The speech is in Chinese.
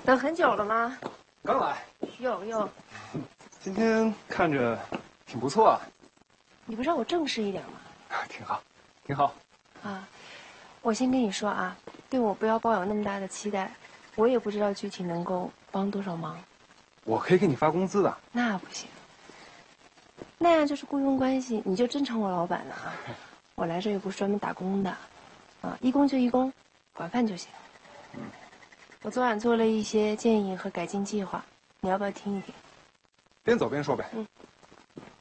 等很久了吗？ 刚来。 有。 今天看着挺不错啊。 你不让我正式一点吗？ 挺好，挺好。 啊，我先跟你说啊，对我不要抱有那么大的期待，我也不知道具体能够帮多少忙。 我可以给你发工资的。 那不行，那样就是雇佣关系，你就真成我老板了啊！我来这也不是专门打工的，啊，一工就一工，管饭就行。我昨晚做了一些建议和改进计划，你要不要听一听？ 边走边说呗。